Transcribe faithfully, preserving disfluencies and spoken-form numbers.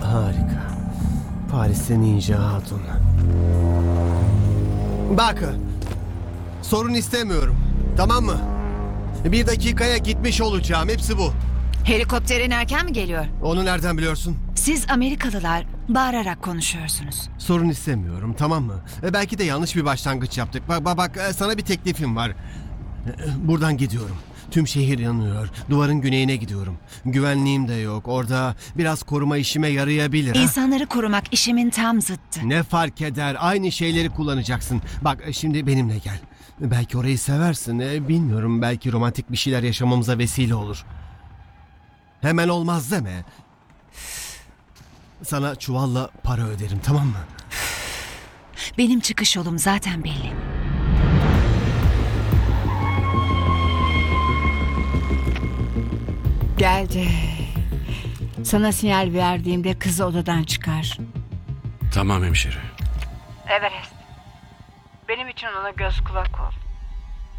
Harika. Paris'te Ninja Hatun. Bak. Sorun istemiyorum. Tamam mı? Bir dakikaya gitmiş olacağım. Hepsi bu. Helikopterin erken mi geliyor? Onu nereden biliyorsun? Siz Amerikalılar bağırarak konuşuyorsunuz. Sorun istemiyorum, tamam mı? E, belki de yanlış bir başlangıç yaptık. Bak bak bak e, sana bir teklifim var. E, Buradan gidiyorum. Tüm şehir yanıyor. Duvarın güneyine gidiyorum. Güvenliğim de yok. Orada biraz koruma işime yarayabilir. ha? İnsanları korumak işimin tam zıttı. Ne fark eder? Aynı şeyleri kullanacaksın. Bak e, şimdi benimle gel. Belki orayı seversin. E, bilmiyorum. Belki romantik bir şeyler yaşamamıza vesile olur. Hemen olmaz deme. Sana çuvalla para öderim, tamam mı? Benim çıkış yolum zaten belli. Geldi. Sana sinyal verdiğimde kızı odadan çıkar. Tamam hemşire. Everest. Benim için ona göz kulak ol.